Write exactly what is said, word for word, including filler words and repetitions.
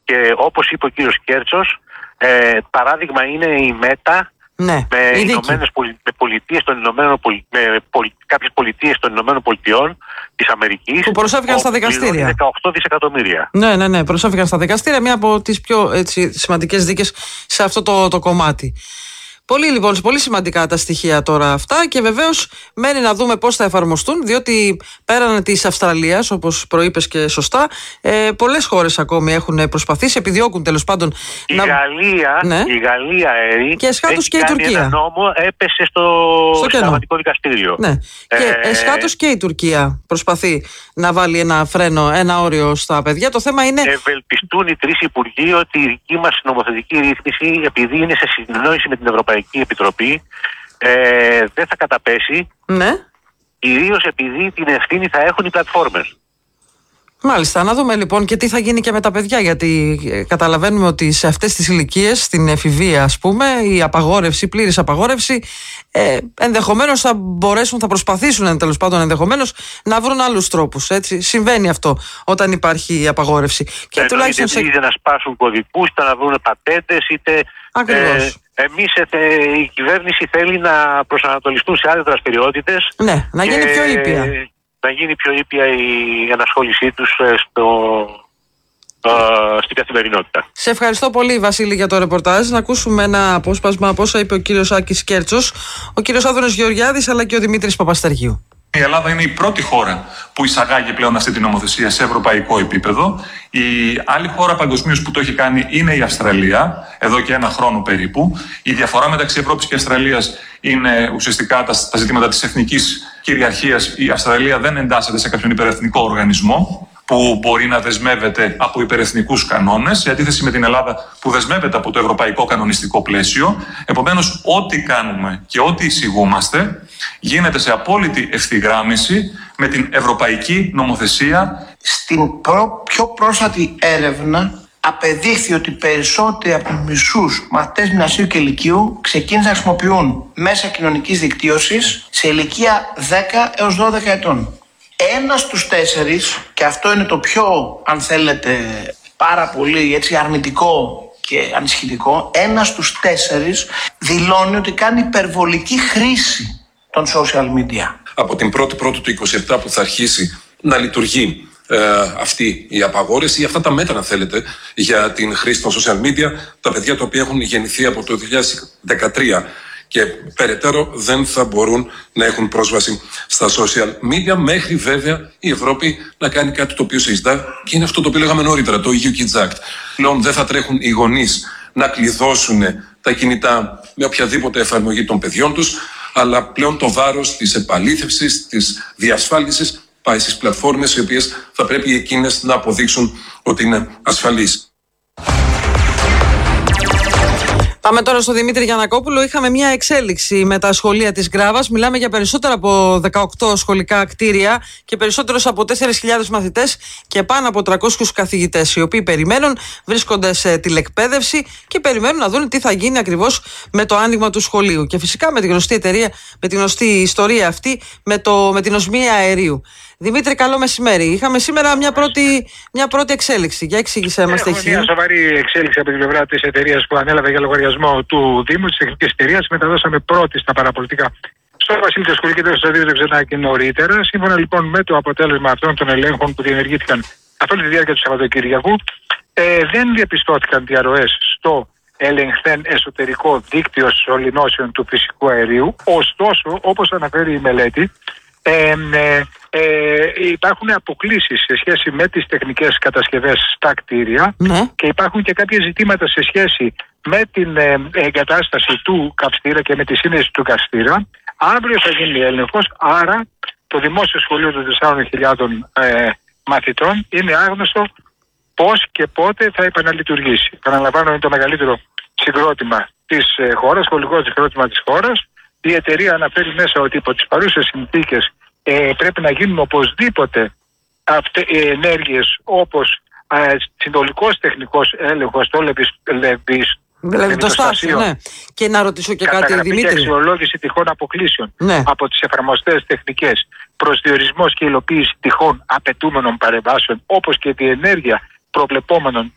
Και όπως είπε ο κύριος Κέρτσος, ε, παράδειγμα είναι η ΜΕΤΑ, ναι, με, Ηνωμένες Πολι... με, πολιτείες των Ηνωμένων Πολι... με πολι... κάποιες πολιτείες των Ηνωμένων Πολιτειών της Αμερικής, που προσέφηκαν στα δικαστήρια. δεκαοκτώ δισεκατομμύρια. Ναι, ναι, ναι, προσέφηκαν στα δικαστήρια, μία από τις πιο έτσι, σημαντικές δίκες σε αυτό το, το κομμάτι. Πολύ λοιπόν, πολύ σημαντικά τα στοιχεία τώρα αυτά και βεβαίως μένει να δούμε πώς θα εφαρμοστούν, διότι πέραν της Αυστραλίας, όπως προείπες και σωστά, ε, πολλές χώρες ακόμη έχουν προσπαθήσει, επιδιώκουν τέλος πάντων. Η να... Γαλλία, ναι. η Γαλλία Έρη, και εσχάτως και η κάνει Τουρκία. Ένα νόμο, έπεσε στο, στο Συνταγματικό Δικαστήριο. Ναι. Ε... Και εσχάτως και η Τουρκία προσπαθεί να βάλει ένα φρένο, ένα όριο στα παιδιά. Το θέμα είναι. Ευελπιστούν οι τρεις υπουργοί ότι η δική μας νομοθετική ρύθμιση, επειδή είναι σε συνεννόηση με την Ευρωπαϊκή Επιτροπή, ε, δεν θα καταπέσει. Ναι. Κυρίως επειδή την ευθύνη θα έχουν οι πλατφόρμες. Μάλιστα, να δούμε λοιπόν και τι θα γίνει και με τα παιδιά, γιατί καταλαβαίνουμε ότι σε αυτές τις ηλικίες, στην εφηβεία ας πούμε, η απαγόρευση, η πλήρης απαγόρευση, ε, ενδεχομένως θα μπορέσουν, θα προσπαθήσουν τέλος πάντων ενδεχομένως να βρουν άλλους τρόπους, έτσι. Συμβαίνει αυτό όταν υπάρχει η απαγόρευση. Και τουλάχιστον είτε, σε... είτε να σπάσουν κωδικούς, είτε να βρουν πατέντες, είτε... Ακριβώς. Ε, Εμείς, η κυβέρνηση θέλει να προσανατολιστούν σε άλλες δραστηριότητες. Ναι, να γίνει πιο ήπια. Να γίνει πιο ήπια η ενασχόλησή τους στο, ε, στην καθημερινότητα. Σε ευχαριστώ πολύ, Βασίλη, για το ρεπορτάζ. Να ακούσουμε ένα απόσπασμα από όσα είπε ο κύριος Άκης Κέρτσος, ο κύριος Άδωνος Γεωργιάδης αλλά και ο Δημήτρης Παπαστεργίου. Η Ελλάδα είναι η πρώτη χώρα που εισαγάγει πλέον αυτή την νομοθεσία σε ευρωπαϊκό επίπεδο. Η άλλη χώρα παγκοσμίως που το έχει κάνει είναι η Αυστραλία, εδώ και ένα χρόνο περίπου. Η διαφορά μεταξύ Ευρώπης και Αυστραλίας είναι ουσιαστικά τα, τα ζητήματα της εθνικής κυριαρχίας. Η Αυστραλία δεν εντάσσεται σε κάποιον υπερεθνικό οργανισμό που μπορεί να δεσμεύεται από υπερεθνικούς κανόνες, σε αντίθεση με την Ελλάδα που δεσμεύεται από το ευρωπαϊκό κανονιστικό πλαίσιο. Επομένως, ό,τι κάνουμε και ό,τι εισηγούμαστε γίνεται σε απόλυτη ευθυγράμμιση με την ευρωπαϊκή νομοθεσία. Στην προ, πιο πρόσφατη έρευνα απεδείχθη ότι περισσότεροι από μισούς μαθητές γυμνασίου και λυκείου ξεκίνησαν να χρησιμοποιούν μέσα κοινωνικής δικτύωσης σε ηλικία δέκα έως δώδεκα ετών. Ένας στους τέσσερις, και αυτό είναι το πιο, αν θέλετε, πάρα πολύ έτσι, αρνητικό και ανησυχητικό, ένας στους τέσσερις δηλώνει ότι κάνει υπερβολική χρήση των social media. Από την πρώτη πρώτη του είκοσι επτά που θα αρχίσει να λειτουργεί ε, αυτή η απαγόρευση ή αυτά τα μέτρα, αν θέλετε, για την χρήση των social media, τα παιδιά τα οποία έχουν γεννηθεί από το δύο χιλιάδες δεκατρία και περαιτέρω δεν θα μπορούν να έχουν πρόσβαση στα social media, μέχρι βέβαια η Ευρώπη να κάνει κάτι το οποίο συζητά και είναι αυτό το οποίο λέγαμε νωρίτερα, το ι γιου Kids Act. Πλέον δεν θα τρέχουν οι γονείς να κλειδώσουν τα κινητά με οποιαδήποτε εφαρμογή των παιδιών τους, αλλά πλέον το βάρος της επαλήθευσης, της διασφάλισης πάει στις πλατφόρμες, οι οποίες θα πρέπει εκείνες να αποδείξουν ότι είναι ασφαλείς. Πάμε τώρα στο Δημήτρη Γιαννακόπουλο. Είχαμε μια εξέλιξη με τα σχολεία της Γκράβας. Μιλάμε για περισσότερα από δεκαοκτώ σχολικά κτίρια και περισσότερους από τέσσερις χιλιάδες μαθητές και πάνω από τριακόσιους καθηγητές, οι οποίοι περιμένουν, βρίσκονται σε τηλεκπαίδευση και περιμένουν να δουν τι θα γίνει ακριβώς με το άνοιγμα του σχολείου. Και φυσικά με τη γνωστή εταιρεία, με τη γνωστή ιστορία αυτή, με, το, με την οσμία αερίου. Δημήτρη, καλό μεσημέρι. Είχαμε σήμερα μια πρώτη, μια πρώτη εξέλιξη. Για εξήγησέ μας. Έχουμε μια σοβαρή εξέλιξη από την πλευρά της εταιρείας που ανέλαβε για λογαριασμό του Δήμου, της τεχνικής εταιρείας. Μεταδώσαμε πρώτη στα παραπολιτικά στο Βασίλη Τεσκουλή και το Σταδίου Ξενάκη νωρίτερα. Σύμφωνα λοιπόν με το αποτέλεσμα αυτών των ελέγχων που διενεργήθηκαν καθ' όλη τη διάρκεια του Σαββατοκύριακου, ε, δεν διαπιστώθηκαν διαρροές στο ελεγχθέν εσωτερικό δίκτυο σωληνώσεων του φυσικού αερίου. Ωστόσο, όπως αναφέρει η μελέτη, Ε, ε, ε, υπάρχουν αποκλίσεις σε σχέση με τις τεχνικές κατασκευές στα κτίρια, ναι, και υπάρχουν και κάποια ζητήματα σε σχέση με την ε, εγκατάσταση του καυστήρα και με τη σύνδεση του καυστήρα. Αύριο θα γίνει έλεγχος, άρα το δημόσιο σχολείο των τεσσάρων χιλιάδων ε, μαθητών είναι άγνωστο πώς και πότε θα επαναλειτουργήσει. Παραλαμβάνω, είναι το μεγαλύτερο συγκρότημα της ε, χώρας, σχολικό συγκρότημα της χώρας. Η εταιρεία αναφέρει μέσα ότι υπό τις παρούσες συνθήκες ε, πρέπει να γίνουν οπωσδήποτε αυτές οι ενέργειες, όπως ε, συνολικός τεχνικός έλεγχος στο λεβιστοστάσιο, ναι. Και να ρωτήσω και κάτι, Δημήτρη. Και αξιολόγηση τυχόν αποκλήσεων, ναι, από τις εφαρμοστές τεχνικές, προσδιορισμός και υλοποίηση τυχόν απαιτούμενων παρεμβάσεων, όπως και τη ενέργεια προβλεπόμενων